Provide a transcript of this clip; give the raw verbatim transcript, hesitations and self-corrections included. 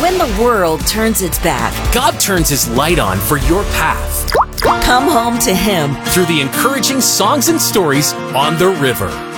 when the world turns its back, God turns His light on for your path come home to Him through the encouraging songs and stories on the river.